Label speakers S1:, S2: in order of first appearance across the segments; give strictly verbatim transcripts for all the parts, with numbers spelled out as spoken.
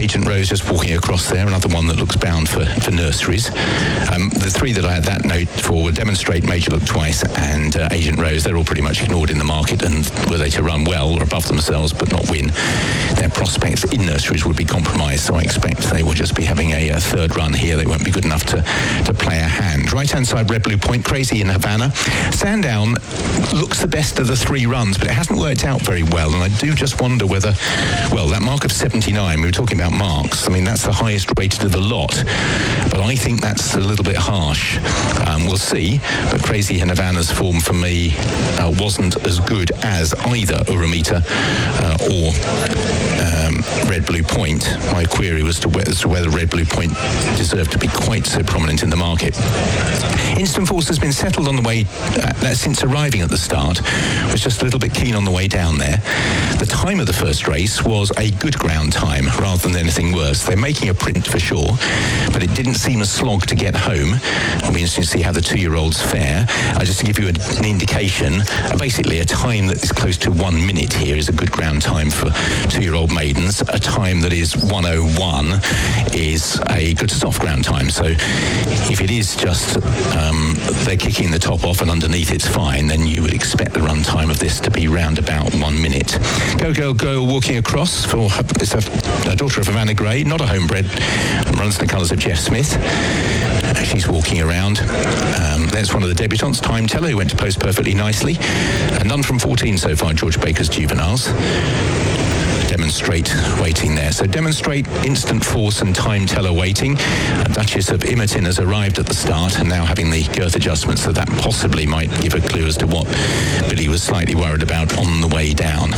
S1: Agent Rose just walking across there, another one that looks bound for, for nurseries. Um, the three that I had that note for were Demonstrate, Major Look Twice, and uh, Agent Rose. They're all pretty much ignored in the market, and were they to run well or above themselves but not win, their prospects in nurseries would be compromised. So I expect they will just be having a, a third run here. They won't be good enough to, to play a hand. Right-hand side, Red Blue Point, Crazy in Havana. Sandown looks the best of the three runs, but it hasn't worked out very well, and I do just wonder whether, well, that mark of seventy-nine, we were talking about marks, I mean, that's the highest rated of the lot, but I think that's a little bit harsh. Um, we'll see, but Crazy in Havana's form for me uh, wasn't as good as either Uramita uh, or um, Red Blue Point. My query was to whether, as to whether Red Blue Point deserved to be quite so prominent in the market. Instant Force has been settled on the way uh, since arriving at the start, was just a little bit keen on the way down there. The time of the first race was a good ground time rather than anything worse. They're making a print for sure, but it didn't seem a slog to get home. It'll be interesting to see how the two-year-olds fare. Uh, just to give you an indication, uh, basically a time that is close to one minute here is a good ground time for two-year-old maidens. A time that is one oh one is a good soft ground time. So if it is just um, they're kicking the top off and underneath it's fine, then you would expect the run time of this to be round about one minute. Go Girl Girl walking across for her, it's a, a daughter of Havana Grey, not a homebred, runs the colours of Jeff Smith. She's walking around. Um, there's one of the debutantes, Time Teller, who went to post perfectly nicely. And none from fourteen so far, George Baker's juveniles. Demonstrate waiting there. So Demonstrate, Instant Force and Time Teller waiting. Uh, Duchess of Imitin has arrived at the start and now having the girth adjustment, so that possibly might give a clue as to what Billy was slightly worried about on the way down.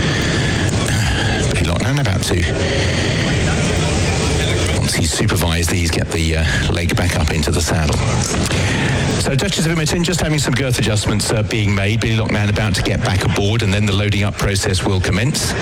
S1: Uh, Billy Loughnane about to, once he's supervised these, get the uh, leg back up into the saddle. So Duchess of Imitin just having some girth adjustments uh, being made. Billy Loughnane about to get back aboard, and then the loading up process will commence.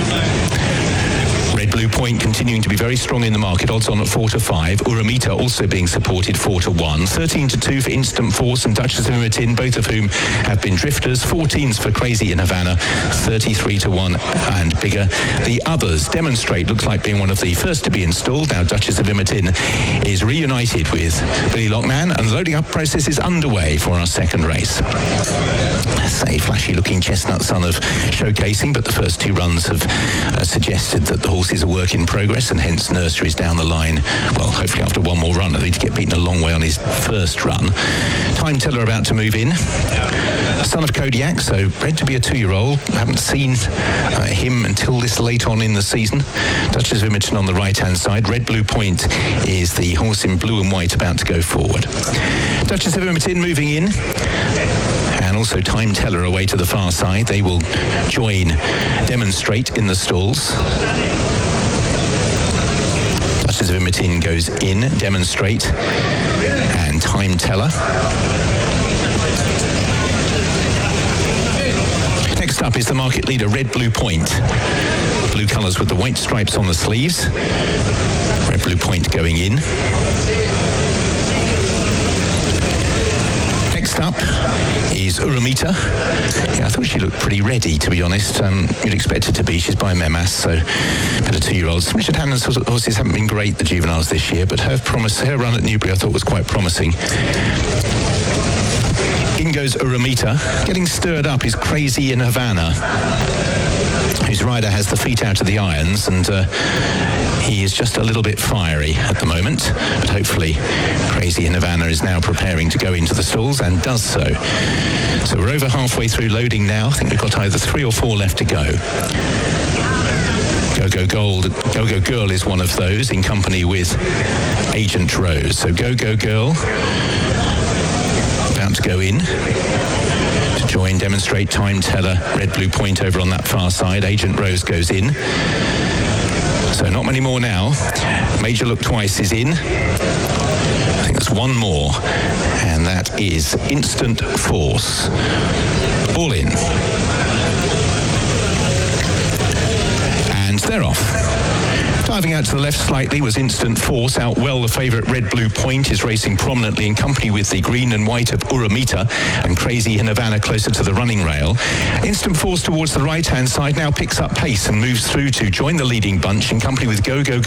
S1: Red Blue Point continuing to be very strong in the market, odds on at four to five. Uramita also being supported four to one. thirteen to two for Instant Force and Duchess of Imitin, both of whom have been drifters. fourteens for Crazy in Havana, thirty-three to one and bigger. The others, Demonstrate, looks like being one of the first to be installed. Now Duchess of Imitin is reunited with Billy Loughnane, and the loading up process is underway for our second race. Say flashy looking chestnut son of showcasing, but the first two runs have uh, suggested that the horse is a work in progress, and hence nurseries down the line. Well, hopefully after one more run, I need to get beaten a long way on his first run. Time Teller about to move in. Son of Kodiak, so bred to be a two-year-old. Haven't seen uh, him until this late on in the season. Duchess of Imitin on the right-hand side. Red Blue Point is the horse in blue and white about to go forward. Duchess of Imitin moving in. And also Time Teller away to the far side. They will join Demonstrate in the stalls. Duchess of Imitin goes in, Demonstrate, and Time Teller. Next up is the market leader, Red Blue Point. Blue colours with the white stripes on the sleeves. Red Blue Point going in. Next up is Uramita. Yeah, I thought she looked pretty ready, to be honest. Um, you'd expect her to be. She's by Memas, so but a two-year-old. Richard Hannon's horses haven't been great, the juveniles, this year, but her promise, her run at Newbury I thought was quite promising. In goes Uramita. Getting stirred up is Crazy in Havana, whose rider has the feet out of the irons, and uh, he is just a little bit fiery at the moment, but hopefully Crazy in Havana is now preparing to go into the stalls and does so. So we're over halfway through loading now. I think we've got either three or four left to go. Go Go Gold, Go Go Girl is one of those, in company with Agent Rose. So Go Go Girl about to go in to join Demonstrate, Time Teller, Red Blue Point over on that far side. Agent Rose goes in. So not many more now. Major Look Twice is in. I think there's one more, and that is Instant Force. All in. And they're off. Diving out to the left slightly was Instant Force. Out well, the favourite Red Blue Point is racing prominently in company with the green and white of Uramita, and Crazy in Havana closer to the running rail. Instant Force towards the right-hand side now picks up pace and moves through to join the leading bunch in company with Go Go